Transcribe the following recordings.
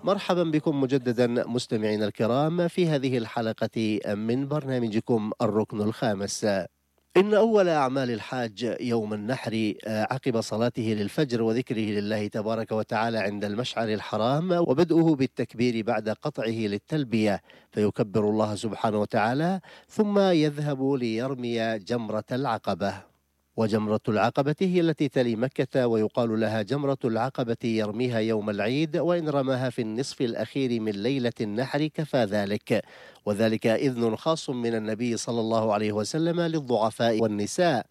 مرحبا بكم مجددا مستمعينا الكرام في هذه الحلقة من برنامجكم الركن الخامس. إن أول أعمال الحاج يوم النحر عقب صلاته للفجر وذكره لله تبارك وتعالى عند المشعر الحرام، وبدؤه بالتكبير بعد قطعه للتلبية، فيكبر الله سبحانه وتعالى ثم يذهب ليرمي جمرة العقبة. وجمرة العقبة هي التي تلي مكة، ويقال لها جمرة العقبة، يرميها يوم العيد، وإن رماها في النصف الأخير من ليلة النحر كفى ذلك، وذلك إذن خاص من النبي صلى الله عليه وسلم للضعفاء والنساء،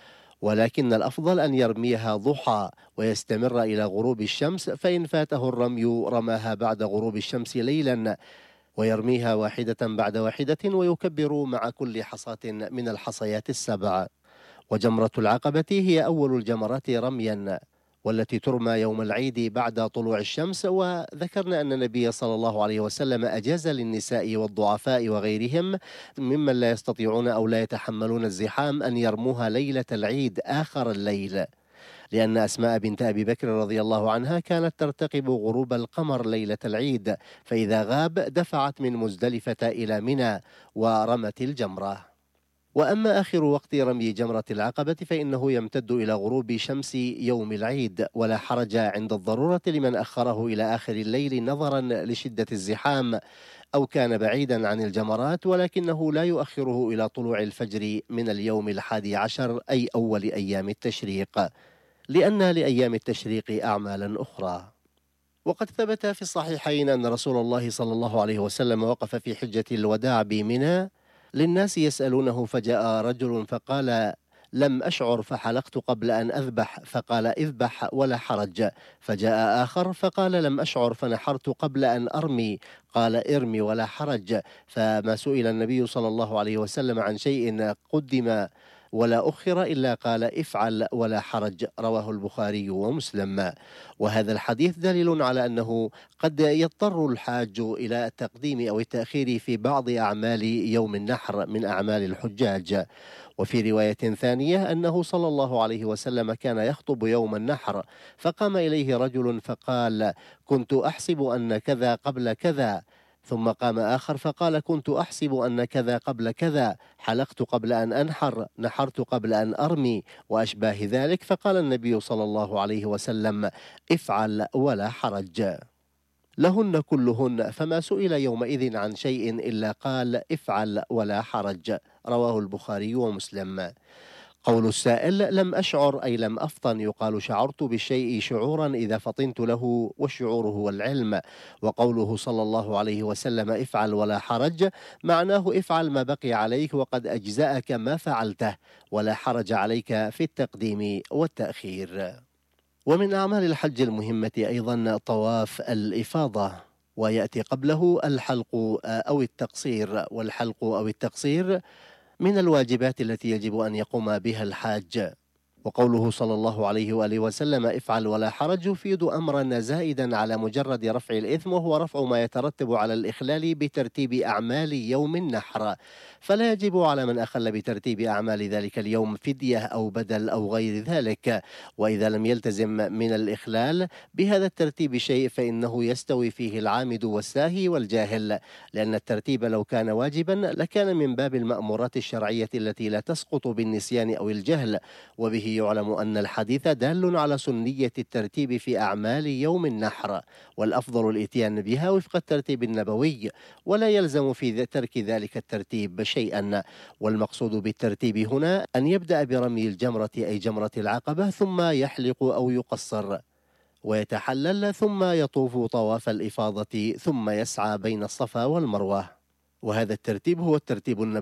ولكن الأفضل أن يرميها ضحى ويستمر إلى غروب الشمس، فإن فاته الرمي رماها بعد غروب الشمس ليلا، ويرميها واحدة بعد واحدة، ويكبر مع كل حصاة من الحصيات السبع. وجمرة العقبة هي أول الجمرات رميا، والتي ترمى يوم العيد بعد طلوع الشمس. وذكرنا أن النبي صلى الله عليه وسلم أجاز للنساء والضعفاء وغيرهم ممن لا يستطيعون أو لا يتحملون الزحام أن يرموها ليلة العيد آخر الليل، لأن أسماء بنت أبي بكر رضي الله عنها كانت ترتقب غروب القمر ليلة العيد، فإذا غاب دفعت من مزدلفة إلى منى ورمت الجمرة. وأما آخر وقت رمي جمرة العقبة فإنه يمتد إلى غروب شمس يوم العيد، ولا حرج عند الضرورة لمن أخره إلى آخر الليل نظرا لشدة الزحام أو كان بعيدا عن الجمرات، ولكنه لا يؤخره إلى طلوع الفجر من اليوم 11 أي أول أيام التشريق، لأن لأيام التشريق أعمالا أخرى. وقد ثبت في الصحيحين أن رسول الله صلى الله عليه وسلم وقف في حجة الوداع بمنى للناس يسألونه، فجاء رجل فقال: لم أشعر فحلقت قبل أن أذبح، فقال: اذبح ولا حرج. فجاء آخر فقال: لم أشعر فنحرت قبل أن أرمي، قال: ارمي ولا حرج. فما سئل النبي صلى الله عليه وسلم عن شيء قدم ولا أخر إلا قال: افعل ولا حرج، رواه البخاري ومسلم. وهذا الحديث دليل على أنه قد يضطر الحاج إلى التقديم أو التأخير في بعض أعمال يوم النحر من أعمال الحجاج. وفي رواية ثانية أنه صلى الله عليه وسلم كان يخطب يوم النحر، فقام إليه رجل فقال: كنت أحسب أن كذا قبل كذا. ثم قام آخر فقال: كنت أحسب أن كذا قبل كذا، حلقت قبل أن أنحر، نحرت قبل أن أرمي، وأشباه ذلك. فقال النبي صلى الله عليه وسلم: افعل ولا حرج، لهن كلهن. فما سئل يومئذ عن شيء إلا قال: افعل ولا حرج، رواه البخاري ومسلم. قول السائل: لم أشعر أي لم أفطن، يقال شعرت بالشيء شعورا إذا فطنت له، والشعور هو العلم. وقوله صلى الله عليه وسلم: افعل ولا حرج، معناه افعل ما بقي عليك وقد أجزأك ما فعلته، ولا حرج عليك في التقديم والتأخير. ومن أعمال الحج المهمة أيضا طواف الإفاضة، ويأتي قبله الحلق أو التقصير، والحلق أو التقصير من الواجبات التي يجب أن يقوم بها الحاج. وقوله صلى الله عليه وآله وسلم: افعل ولا حرج، يفيد أمرا زائدا على مجرد رفع الإثم، وهو رفع ما يترتب على الإخلال بترتيب أعمال يوم النحر، فلا يجب على من أخل بترتيب أعمال ذلك اليوم فدية أو بدل أو غير ذلك. وإذا لم يلتزم من الإخلال بهذا الترتيب شيء فإنه يستوي فيه العامد والساهي والجاهل، لأن الترتيب لو كان واجبا لكان من باب المأمورات الشرعية التي لا تسقط بالنسيان أو الجهل. وبه يعلم أن الحديث دال على سنية الترتيب في أعمال يوم النحر، والأفضل الإتيان بها وفق الترتيب النبوي، ولا يلزم في ترك ذلك الترتيب شيئا. والمقصود بالترتيب هنا أن يبدأ برمي الجمرة أي جمرة العقبة، ثم يحلق أو يقصر ويتحلل، ثم يطوف طواف الإفاضة، ثم يسعى بين الصفا والمروة. وهذا الترتيب هو الترتيب النبوي